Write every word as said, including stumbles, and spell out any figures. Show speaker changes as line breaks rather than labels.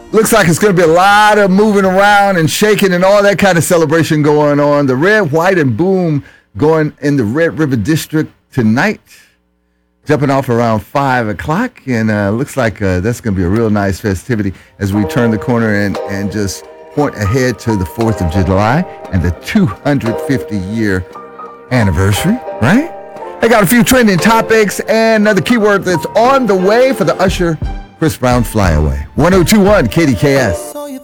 Looks like it's going to be a lot of moving around and shaking and all that kind of celebration going on. The Red, White, and Boom going in the Red River District tonight. Jumping off around five o'clock. And uh, looks like uh, that's going to be a real nice festivity as we turn the corner and, and just point ahead to the fourth of July and the two hundred fifty year anniversary, right? I got a few trending topics and another keyword that's on the way for the Usher Chris Brown Flyaway. one oh two point one K D K S.